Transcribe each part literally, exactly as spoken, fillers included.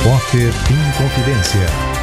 Repórter Inconfidência.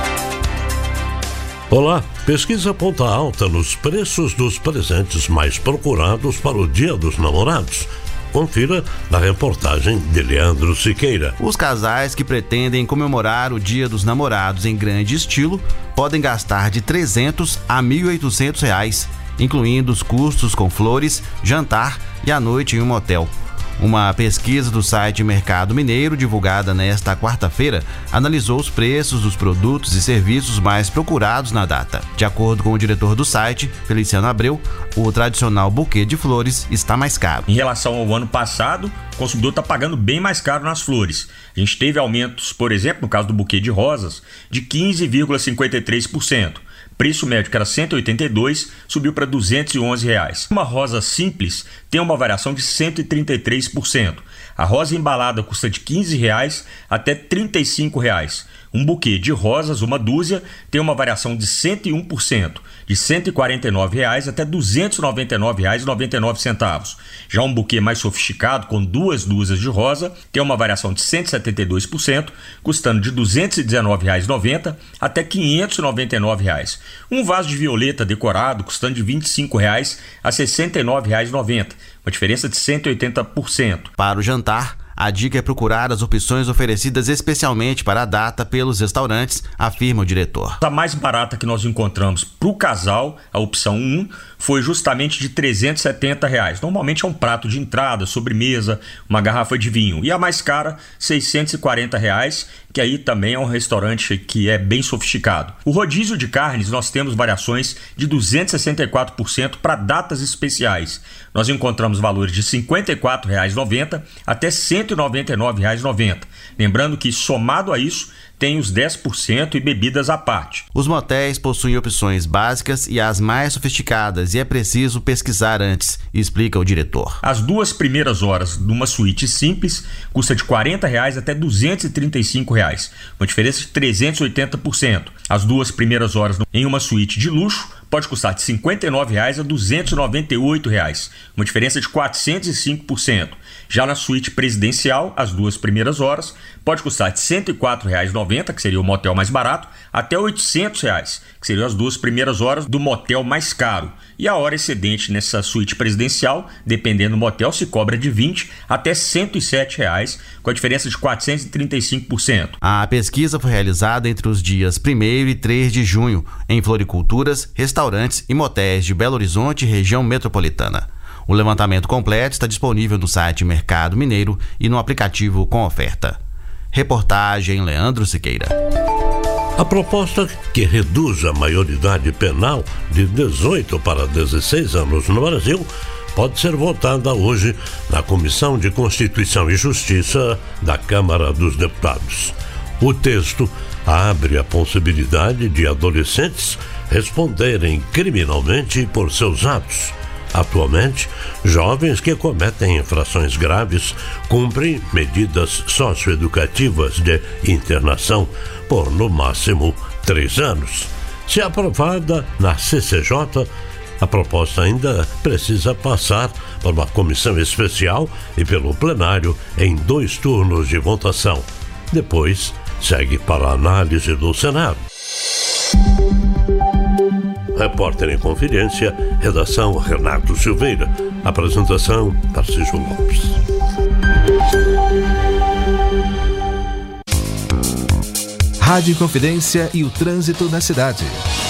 Olá, pesquisa aponta alta nos preços dos presentes mais procurados para o Dia dos Namorados. Confira na reportagem de Leandro Siqueira. Os casais que pretendem comemorar o Dia dos Namorados em grande estilo podem gastar de trezentos a mil e oitocentos reais, incluindo os custos com flores, jantar e a noite em um motel. Uma pesquisa do site Mercado Mineiro, divulgada nesta quarta-feira, analisou os preços dos produtos e serviços mais procurados na data. De acordo com o diretor do site, Feliciano Abreu, o tradicional buquê de flores está mais caro. Em relação ao ano passado, o consumidor está pagando bem mais caro nas flores. A gente teve aumentos, por exemplo, no caso do buquê de rosas, de quinze vírgula cinquenta e três por cento. Preço médio, que era cento e oitenta e dois, subiu para duzentos e onze reais. Uma rosa simples tem uma variação de cento e trinta e três por cento. A rosa embalada custa de quinze reais até trinta e cinco reais. Um buquê de rosas, uma dúzia, tem uma variação de cento e um por cento, de cento e quarenta e nove reais até duzentos e noventa e nove reais e noventa e nove centavos. Já um buquê mais sofisticado, com duas dúzias de rosa, tem uma variação de cento e setenta e dois por cento, custando de duzentos e dezenove reais e noventa centavos até quinhentos e noventa e nove reais. Um vaso de violeta decorado, custando de vinte e cinco reais a sessenta e nove reais e noventa centavos, uma diferença de cento e oitenta por cento. Para o jantar, a dica é procurar as opções oferecidas especialmente para a data pelos restaurantes, afirma o diretor. A mais barata que nós encontramos para o casal, a opção um, foi justamente de trezentos e setenta reais. Normalmente é um prato de entrada, sobremesa, uma garrafa de vinho. E a mais cara, seiscentos e quarenta reais, que aí também é um restaurante que é bem sofisticado. O rodízio de carnes, nós temos variações de duzentos e sessenta e quatro por cento para datas especiais. Nós encontramos valores de cinquenta e quatro reais e noventa centavos até cento e noventa e nove reais e noventa centavos. Lembrando que, somado a isso, tem os dez por cento e bebidas à parte. Os motéis possuem opções básicas e as mais sofisticadas e é preciso pesquisar antes, explica o diretor. As duas primeiras horas de uma suíte simples custa de quarenta reais até duzentos e trinta e cinco reais, uma diferença de trezentos e oitenta por cento. As duas primeiras horas em uma suíte de luxo pode custar de cinquenta e nove reais a duzentos e noventa e oito reais, uma diferença de quatrocentos e cinco por cento. Já na suíte presidencial, as duas primeiras horas pode custar de cento e quatro reais e noventa centavos, que seria o motel mais barato, até oitocentos reais, que seriam as duas primeiras horas do motel mais caro. E a hora excedente nessa suíte presidencial, dependendo do motel, se cobra de vinte até cento e sete reais, com a diferença de quatrocentos e trinta e cinco por cento. A pesquisa foi realizada entre os dias primeiro e três de junho, em floriculturas, restaurantes e motéis de Belo Horizonte e região metropolitana. O levantamento completo está disponível no site Mercado Mineiro e no aplicativo Com Oferta. Reportagem Leandro Siqueira. A proposta que reduz a maioridade penal de dezoito para dezesseis anos no Brasil pode ser votada hoje na Comissão de Constituição e Justiça da Câmara dos Deputados. O texto abre a possibilidade de adolescentes responderem criminalmente por seus atos. Atualmente, jovens que cometem infrações graves cumprem medidas socioeducativas de internação por, no máximo, três anos. Se aprovada na C C J, a proposta ainda precisa passar por uma comissão especial e pelo plenário em dois turnos de votação. Depois, segue para a análise do Senado. Repórter em Confidência, redação Renato Silveira, apresentação Tarcísio Lopes. Rádio Confidência e o trânsito na cidade.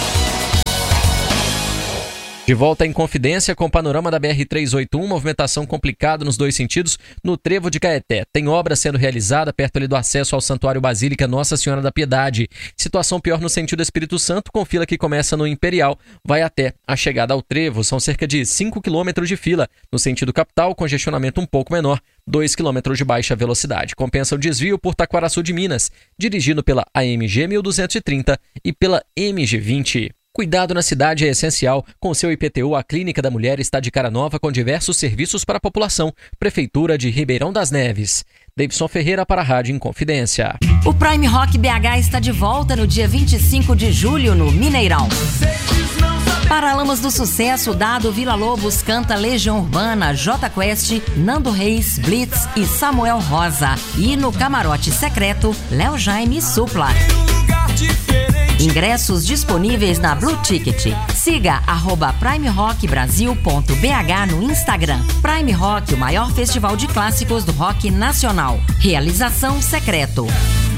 De volta em Confidência com o panorama da B R trezentos e oitenta e um, movimentação complicada nos dois sentidos no Trevo de Caeté. Tem obra sendo realizada perto ali do acesso ao Santuário Basílica Nossa Senhora da Piedade. Situação pior no sentido Espírito Santo, com fila que começa no Imperial, vai até a chegada ao Trevo. São cerca de cinco quilômetros de fila. No sentido capital, congestionamento um pouco menor, dois quilômetros de baixa velocidade. Compensa o desvio por Taquaraçu de Minas, dirigido pela A M G mil duzentos e trinta e pela M G vinte. Cuidado na cidade é essencial. Com seu I P T U, a Clínica da Mulher está de cara nova com diversos serviços para a população. Prefeitura de Ribeirão das Neves. Davidson Ferreira para a Rádio Inconfidência. O Prime Rock B H está de volta no dia vinte e cinco de julho no Mineirão. Vocês não sabem. Paralamas do Sucesso, Dado Vila Lobos canta Legião Urbana, J Quest, Nando Reis, Blitz e Samuel Rosa. E no Camarote Secreto, Léo Jaime e Supla. Ingressos disponíveis na Blue Ticket. Siga arroba prime rock brasil ponto b h no Instagram. Prime Rock, o maior festival de clássicos do rock nacional. Realização Secreto.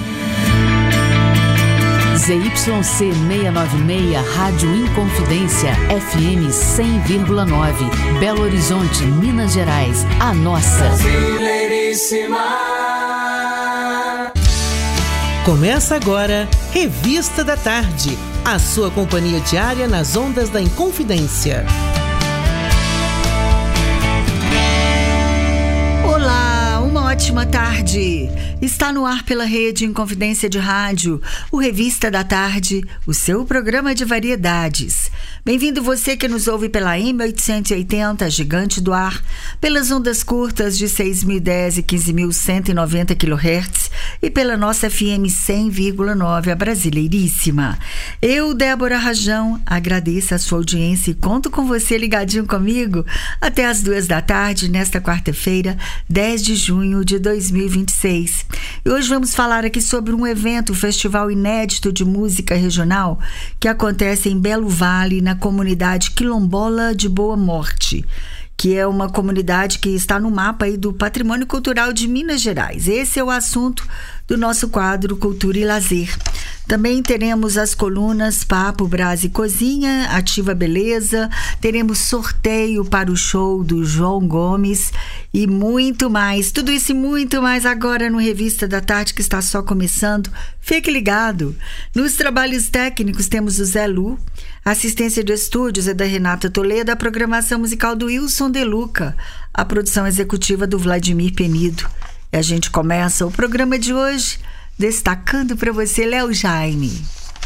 Z Y C seiscentos e noventa e seis, Rádio Inconfidência, F M cem vírgula nove, Belo Horizonte, Minas Gerais, a nossa. Começa agora, Revista da Tarde, a sua companhia diária nas ondas da Inconfidência. Olá, uma ótima tarde. Está no ar pela rede Inconfidência de Rádio, o Revista da Tarde, o seu programa de variedades. Bem-vindo você que nos ouve pela M oitocentos e oitenta, Gigante do Ar, pelas ondas curtas de seis mil e dez e quinze mil cento e noventa quilohertz e pela nossa F M cem vírgula nove, a Brasileiríssima. Eu, Débora Rajão, agradeço a sua audiência e conto com você ligadinho comigo até as duas da tarde, nesta quarta-feira, dez de junho de dois mil e vinte e seis. E hoje vamos falar aqui sobre um evento, um festival inédito de música regional que acontece em Belo Vale, na comunidade quilombola de Boa Morte, que é uma comunidade que está no mapa aí do Patrimônio Cultural de Minas Gerais. Esse é o assunto do nosso quadro Cultura e Lazer. Também teremos as colunas Papo, Brás e Cozinha, Ativa Beleza, teremos sorteio para o show do João Gomes e muito mais. Tudo isso e muito mais agora no Revista da Tarde, que está só começando. Fique ligado. Nos trabalhos técnicos temos o Zé Lu, a assistência de estúdios é da Renata Toledo, a programação musical do Wilson De Luca, a produção executiva do Vladimir Penido. E a gente começa o programa de hoje destacando para você Léo Jaime.